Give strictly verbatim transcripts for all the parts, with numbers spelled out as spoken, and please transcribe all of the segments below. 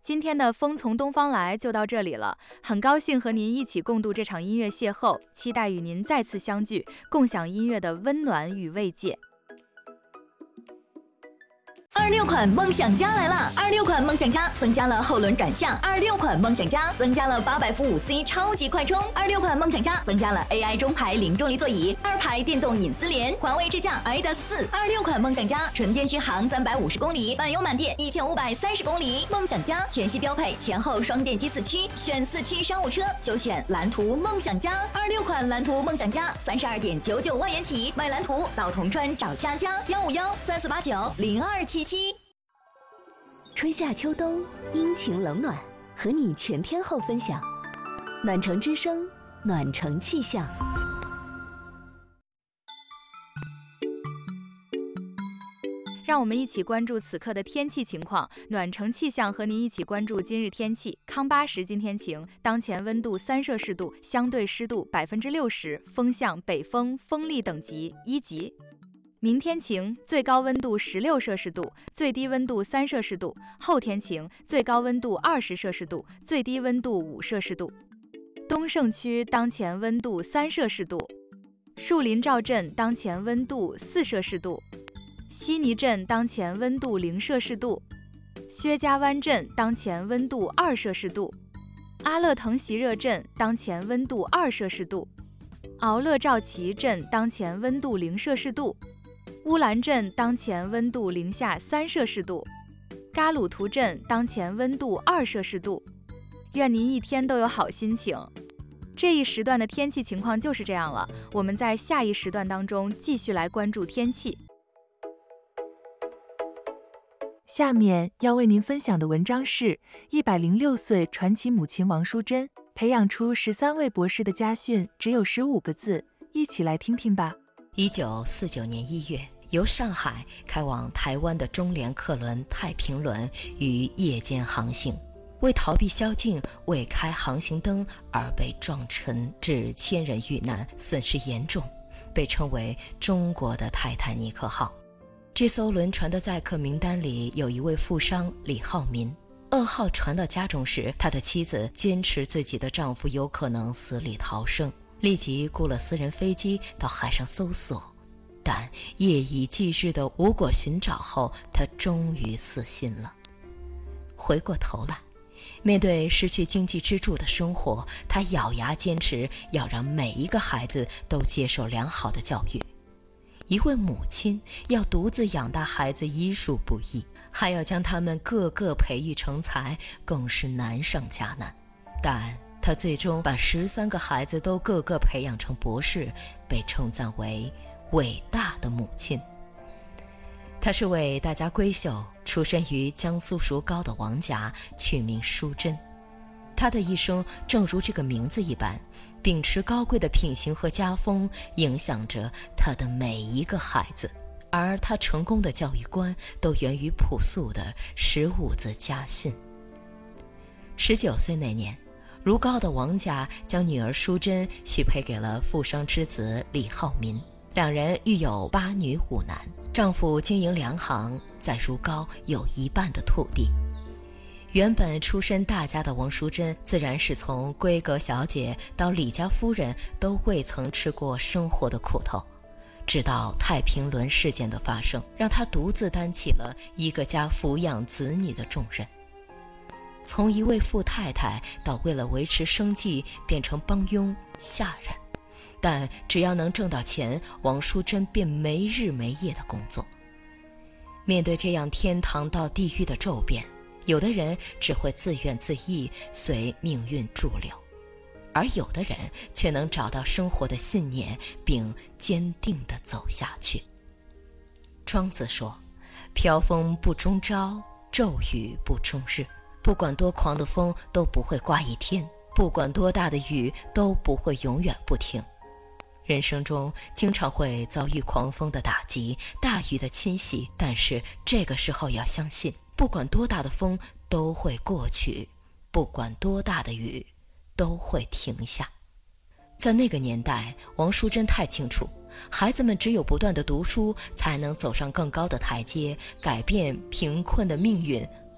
今天的风从东方来就到这里了，很高兴和您一起共度这场音乐邂逅，期待与您再次相聚，共享音乐的温暖与慰藉。 二六款梦想家来了！二六款梦想家增加了后轮转向，二六款梦想家增加了八百伏五 C 超级快充，二六款梦想家增加了 A I 中排零重力座椅，二排电动隐私联，环卫支架 I D A S 四。二六款梦想家纯电续航三百五十公里，满油满电一千五百三十公里。梦想家全系标配前后双电机四驱，选四驱商务车就选蓝图梦想家。二六款蓝图梦想家三十二点九九万元起，买蓝图到铜川找佳佳，幺五幺三四八九零二七七。春夏秋冬，阴晴冷暖，和你全天候分享。暖城之声，暖城气象。 让我们一起关注此刻的天气情况。暖城气象和您一起关注今日天气。康巴什今天晴，当前温度三摄氏度，相对湿度百分之六十，风向北风，风力等级一级。明天晴，最高温度十六摄氏度，最低温度三摄氏度。后天晴，最高温度二十摄氏度，最低温度五摄氏度。东胜区当前温度三摄氏度，树林赵镇当前温度四摄氏度，悉尼镇当前温度零摄氏度，薛家湾镇当前温度二摄氏度，阿勒腾席热镇当前温度二摄氏度，敖勒赵旗镇当前温度零摄氏度。乌兰镇当前温度零下三摄氏度，嘎鲁图镇当前温度二摄氏度。愿您一天都有好心情。这一时段的天气情况就是这样了，我们在下一时段当中继续来关注天气。 下面要为您分享的文章是一百零六岁传奇母亲王淑珍培养出十三位博士的家训只有十五个字，一起来听听吧。 一九四九年一月，由上海开往台湾的中联客轮太平轮于夜间航行，为逃避宵禁未开航行灯而被撞沉，致千人遇难，损失严重，被称为中国的泰坦尼克号。这艘轮船的载客名单里有一位富商李浩民。噩耗传到家中时，他的妻子坚持自己的丈夫有可能死里逃生，立即雇了私人飞机到海上搜索，但夜以继日的无果寻找后，他终于死心了。回过头来，面对失去经济支柱的生活，他咬牙坚持要让每一个孩子都接受良好的教育。一位母亲要独自养大孩子已属不易，还要将他们个个培育成才，更是难上加难。但她最终把十三个孩子都个个培养成博士，被称赞为伟大的母亲。她是位大家闺秀，出身于江苏如皋的王家，取名淑珍。她的一生正如这个名字一般，秉持高贵的品行和家风，影响着她的每一个孩子。而她成功的教育观都源于朴素的十五字家训。十九岁那年，如皋的王家将女儿淑珍许配给了富商之子李浩民，两人育有八女五男。丈夫经营粮行，在如皋有一半的土地。原本出身大家的王淑珍，自然是从闺阁小姐到李家夫人都未曾吃过生活的苦头。直到太平轮事件的发生，让她独自担起了一个家抚养子女的重任。从一位富太太到为了维持生计变成帮佣下人，但只要能挣到钱，王淑珍便没日没夜的工作。面对这样天堂到地狱的骤变，有的人只会自怨自艾，随命运驻留，而有的人却能找到生活的信念，并坚定地走下去。庄子说，飘风不终朝，骤雨不终日，不管多狂的风都不会刮一天，不管多大的雨都不会永远不停。人生中经常会遭遇狂风的打击，大雨的侵袭，但是这个时候要相信，不管多大的风都会过去，不管多大的雨都会停下。在那个年代，王淑珍太清楚，孩子们只有不断地读书，才能走上更高的台阶，改变贫困的命运。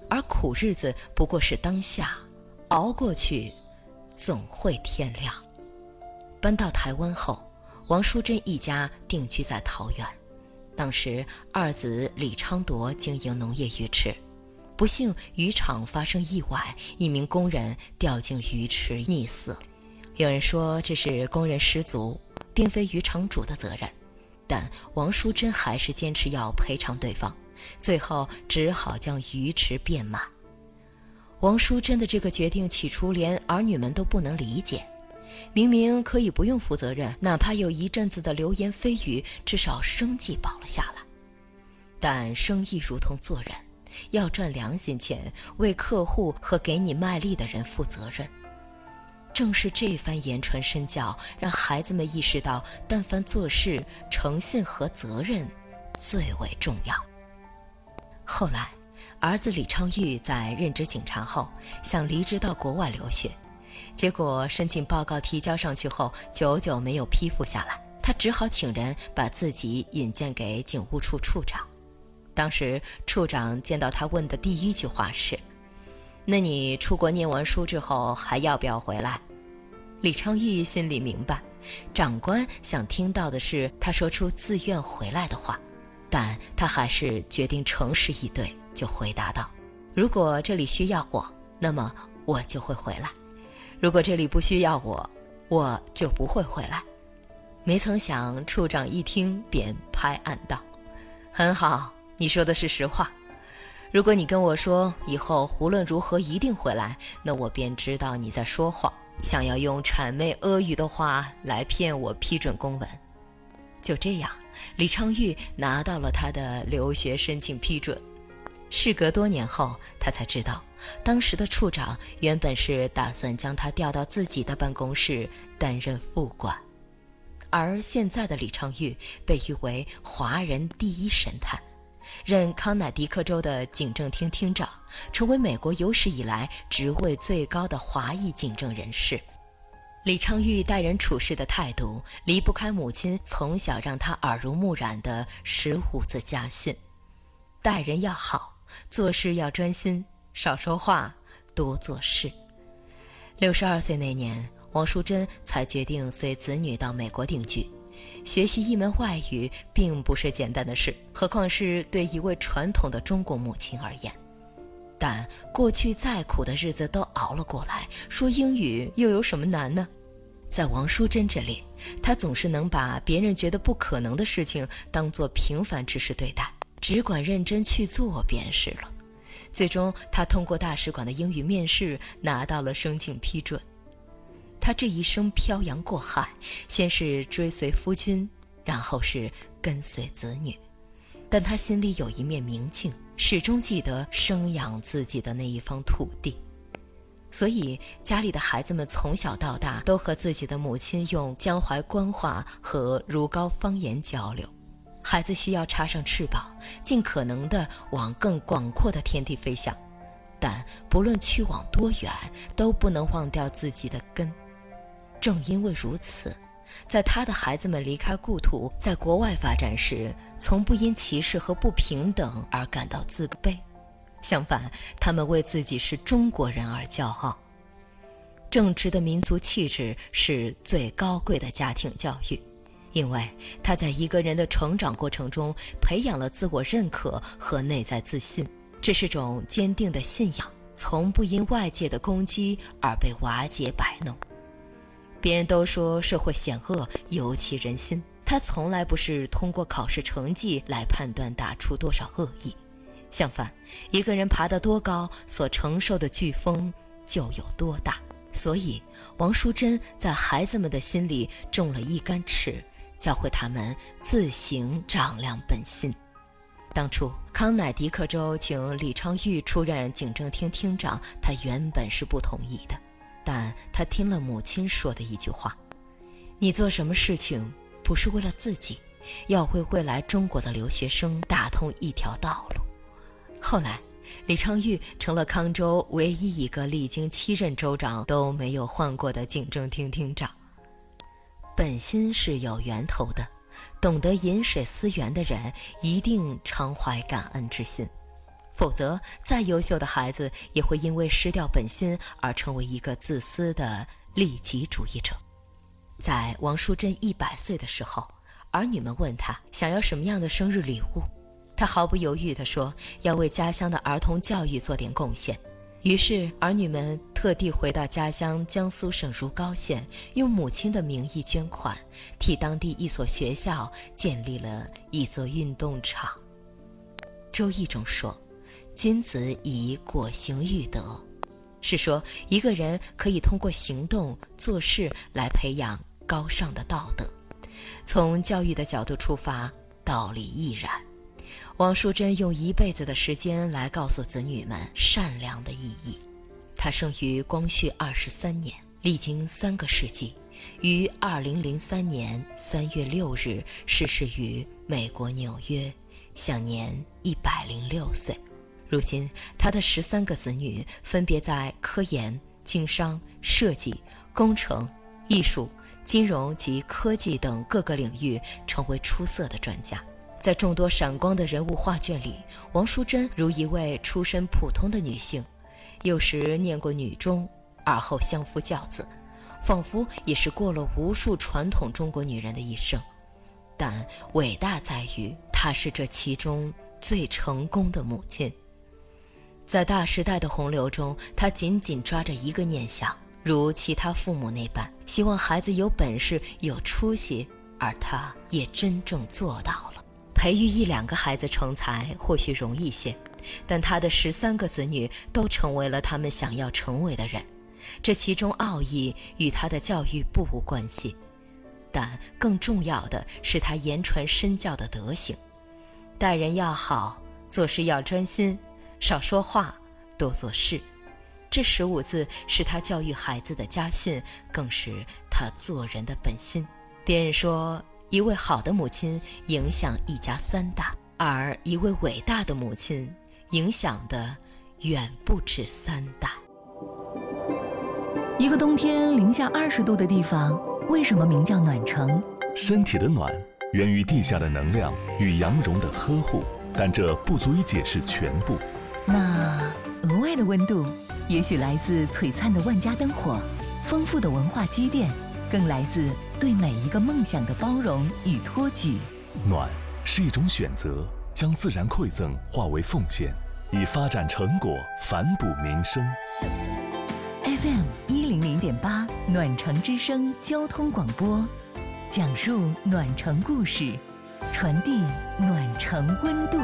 而苦日子不过是当下，熬过去，总会天亮。搬到台湾后，王淑珍一家定居在桃园。当时二子李昌铎经营农业鱼池，不幸渔场发生意外，一名工人掉进鱼池溺死。有人说这是工人失足，并非渔场主的责任，但王淑珍还是坚持要赔偿对方，最后只好将鱼池变卖。王淑珍的这个决定起初连儿女们都不能理解，明明可以不用负责任，哪怕有一阵子的流言蜚语，至少生计保了下来。但生意如同做人，要赚良心钱，为客户和给你卖力的人负责任。正是这番言传身教，让孩子们意识到，但凡做事，诚信和责任最为重要。后来，儿子李昌钰在任职警察后，想离职到国外留学，结果申请报告提交上去后，久久没有批复下来，他只好请人把自己引荐给警务处处长。当时处长见到他问的第一句话是：那你出国念完书之后还要不要回来？李昌钰心里明白，长官想听到的是他说出自愿回来的话，但他还是决定诚实以对，就回答道：如果这里需要我，那么我就会回来；如果这里不需要我，我就不会回来。没曾想处长一听便拍案道：很好，你说的是实话。如果你跟我说以后无论如何一定回来，那我便知道你在说谎，想要用谄媚阿谀的话来骗我批准公文。就这样，李昌钰拿到了他的留学申请批准。事隔多年后，他才知道，当时的处长原本是打算将他调到自己的办公室担任副官，而现在的李昌钰被誉为华人第一神探，任康乃狄克州的警政厅厅长，成为美国有史以来职位最高的华裔警政人士。李昌钰待人处事的态度离不开母亲从小让他耳濡目染的十五字家训：待人要好，做事要专心，少说话，多做事。六十二岁那年，王淑珍才决定随子女到美国定居。学习一门外语并不是简单的事，何况是对一位传统的中国母亲而言。但过去再苦的日子都熬了过来，说英语又有什么难呢？在王淑珍这里，她总是能把别人觉得不可能的事情当作平凡之事对待，只管认真去做便是了。最终，她通过大使馆的英语面试拿到了申请批准。她这一生漂洋过海，先是追随夫君，然后是跟随子女，但她心里有一面明镜，始终记得生养自己的那一方土地。所以家里的孩子们从小到大都和自己的母亲用江淮官话和如皋方言交流。孩子需要插上翅膀，尽可能地往更广阔的天地飞翔，但不论去往多远，都不能忘掉自己的根。正因为如此，在他的孩子们离开故土，在国外发展时，从不因歧视和不平等而感到自卑，相反，他们为自己是中国人而骄傲。正直的民族气质是最高贵的家庭教育，因为他在一个人的成长过程中培养了自我认可和内在自信，这是种坚定的信仰，从不因外界的攻击而被瓦解摆弄。别人都说社会险恶，尤其人心，他从来不是通过考试成绩来判断打出多少恶意，相反，一个人爬得多高，所承受的飓风就有多大。所以王淑珍在孩子们的心里种了一杆尺，教会他们自行丈量本心。当初康乃狄克州请李昌钰出任警政厅厅长，他原本是不同意的，但他听了母亲说的一句话：你做什么事情不是为了自己，要为未来中国的留学生打通一条道路。后来李昌钰成了康州唯一一个历经七任州长都没有换过的警政厅厅长。本心是有源头的，懂得饮水思源的人一定常怀感恩之心， 否则再优秀的孩子也会因为失掉本心而成为一个自私的利己主义者。在王淑珍一百岁的时候，儿女们问他想要什么样的生日礼物，他毫不犹豫地说要为家乡的儿童教育做点贡献。于是儿女们特地回到家乡江苏省如皋县，用母亲的名义捐款，替当地一所学校建立了一座运动场。周易中说，君子以果行育德，是说一个人可以通过行动做事来培养高尚的道德。从教育的角度出发，道理亦然。王淑珍用一辈子的时间来告诉子女们善良的意义。她生于光绪二十三年，历经三个世纪，于二零零三年三月六日逝世于美国纽约，享年一百零六岁。如今，她的十三个子女分别在科研、经商、设计、工程、艺术、金融及科技等各个领域成为出色的专家。在众多闪光的人物画卷里，王淑珍如一位出身普通的女性，幼时念过女中，而后相夫教子，仿佛也是过了无数传统中国女人的一生。但伟大在于她是这其中最成功的母亲。在大时代的洪流中，她紧紧抓着一个念想，如其他父母那般，希望孩子有本事有出息，而她也真正做到了。培育一两个孩子成才或许容易些，但他的十三个子女都成为了他们想要成为的人，这其中奥义与他的教育不无关系，但更重要的是他言传身教的德行。待人要好，做事要专心，少说话，多做事。这十五字是他教育孩子的家训，更是他做人的本心。别人说，一位好的母亲影响一家三代，而一位伟大的母亲影响的远不止三代。 一个冬天零下二十度的地方，为什么名叫暖城？ 身体的暖源于地下的能量与阳绒的呵护，但这不足以解释全部。 那额外的温度，也许来自璀璨的万家灯火，丰富的文化积淀，更来自对每一个梦想的包容与托举。 暖是一种选择，将自然馈赠化为奉献，以发展成果反哺民生。 F M 一零零点八暖城之声交通广播，讲述暖城故事，传递暖城温度。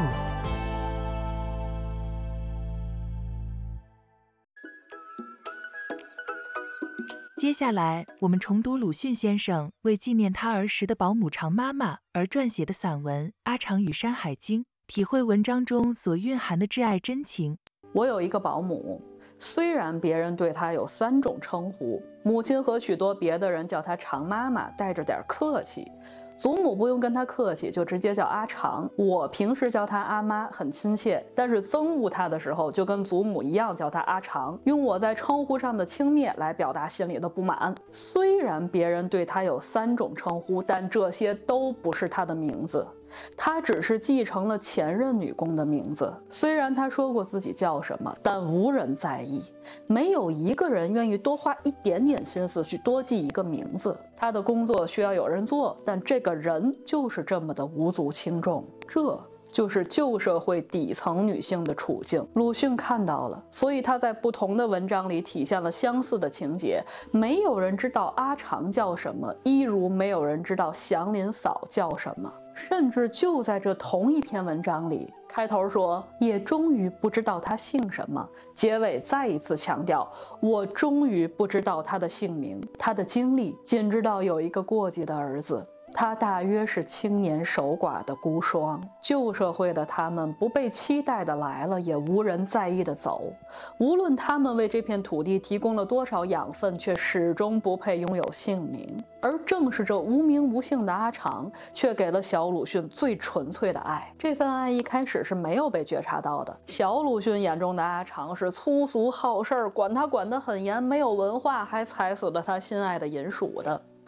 接下来，我们重读鲁迅先生为纪念他儿时的保姆常妈妈而撰写的散文《阿长与山海经》，体会文章中所蕴含的挚爱真情。 我有一个保姆，虽然别人对她有三种称呼，母亲和许多别的人叫她常妈妈，带着点客气。祖母不用跟她客气，就直接叫阿长。我平时叫她阿妈，很亲切，但是憎恶她的时候，就跟祖母一样叫她阿长，用我在称呼上的轻蔑来表达心里的不满。虽然别人对她有三种称呼，但这些都不是她的名字。她只是继承了前任女工的名字，虽然她说过自己叫什么，但无人在意，没有一个人愿意多花一点点心思去多记一个名字。她的工作需要有人做，但这个人就是这么的无足轻重，这就是旧社会底层女性的处境。鲁迅看到了，所以他在不同的文章里体现了相似的情节。没有人知道阿长叫什么，一如没有人知道祥林嫂叫什么。甚至就在这同一篇文章里，开头说也终于不知道他姓什么，结尾再一次强调我终于不知道他的姓名。他的经历仅知道有一个过继的儿子，他大约是青年守寡的孤孀。旧社会的他们不被期待的来了，也无人在意的走。无论他们为这片土地提供了多少养分，却始终不配拥有姓名。而正是这无名无姓的阿长，却给了小鲁迅最纯粹的爱。这份爱一开始是没有被觉察到的。小鲁迅眼中的阿长是粗俗好事儿，管他管得很严，没有文化，还踩死了他心爱的银鼠的。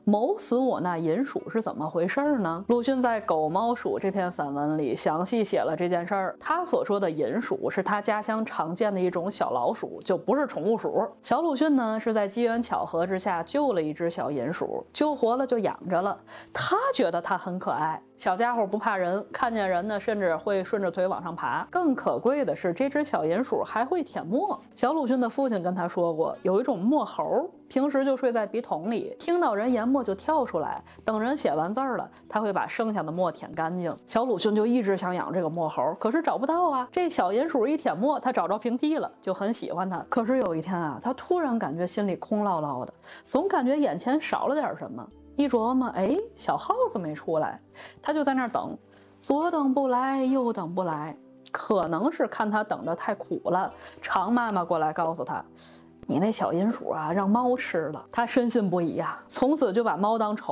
谋死我那银鼠是怎么回事呢？鲁迅在《狗猫鼠》这篇散文里详细写了这件事儿。他所说的银鼠是他家乡常见的一种小老鼠，就不是宠物鼠。小鲁迅呢是在机缘巧合之下救了一只小银鼠，救活了就养着了。他觉得它很可爱，小家伙不怕人，看见人呢甚至会顺着腿往上爬。更可贵的是，这只小银鼠还会舔沫。小鲁迅的父亲跟他说过，有一种墨猴，平时就睡在笔筒里，听到人研墨就跳出来，等人写完字儿了，他会把剩下的墨舔干净。小鲁迅就一直想养这个墨猴，可是找不到啊。这小银鼠一舔墨，他找着平替了，就很喜欢它。可是有一天啊，他突然感觉心里空落落的，总感觉眼前少了点什么。一琢磨，哎，小耗子没出来，他就在那儿等，左等不来，右等不来。可能是看他等得太苦了，常妈妈过来告诉他，你那小银鼠啊，让猫吃了。他深信不疑呀、啊，从此就把猫当宠